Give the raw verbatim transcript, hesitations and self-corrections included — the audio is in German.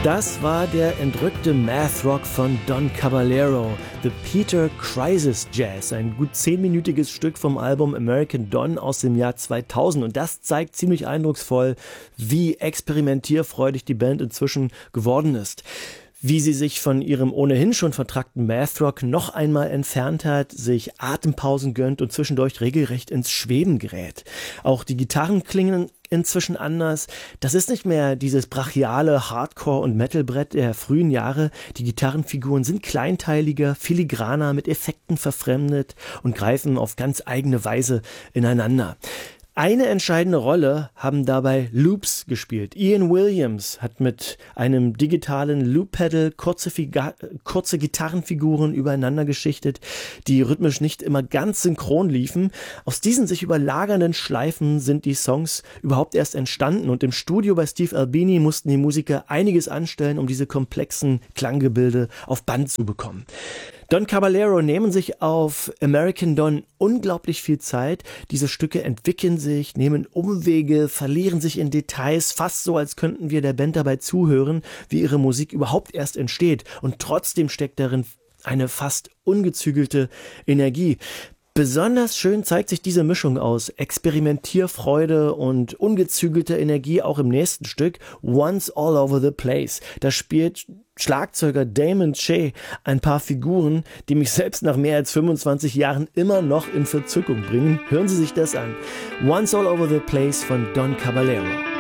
Das war der entrückte Math-Rock von Don Caballero, The Peter Crisis Jazz, ein gut zehnminütiges Stück vom Album American Don aus dem Jahr zweitausend. Und das zeigt ziemlich eindrucksvoll, wie experimentierfreudig die Band inzwischen geworden ist. Wie sie sich von ihrem ohnehin schon vertrackten Math-Rock noch einmal entfernt hat, sich Atempausen gönnt und zwischendurch regelrecht ins Schweben gerät. Auch die Gitarren klingen inzwischen anders. Das ist nicht mehr dieses brachiale Hardcore- und Metalbrett der frühen Jahre. Die Gitarrenfiguren sind kleinteiliger, filigraner, mit Effekten verfremdet und greifen auf ganz eigene Weise ineinander. Eine entscheidende Rolle haben dabei Loops gespielt. Ian Williams hat mit einem digitalen Loop-Pedal kurze, Figa- kurze Gitarrenfiguren übereinander geschichtet, die rhythmisch nicht immer ganz synchron liefen. Aus diesen sich überlagernden Schleifen sind die Songs überhaupt erst entstanden und im Studio bei Steve Albini mussten die Musiker einiges anstellen, um diese komplexen Klanggebilde auf Band zu bekommen. Don Caballero nehmen sich auf American Don unglaublich viel Zeit. Diese Stücke entwickeln sich, nehmen Umwege, verlieren sich in Details, fast so, als könnten wir der Band dabei zuhören, wie ihre Musik überhaupt erst entsteht. Und trotzdem steckt darin eine fast ungezügelte Energie. Besonders schön zeigt sich diese Mischung aus Experimentierfreude und ungezügelter Energie auch im nächsten Stück, Once All Over the Place. Da spielt Schlagzeuger Damon Che ein paar Figuren, die mich selbst nach mehr als fünfundzwanzig Jahren immer noch in Verzückung bringen. Hören Sie sich das an. Once All Over the Place von Don Caballero.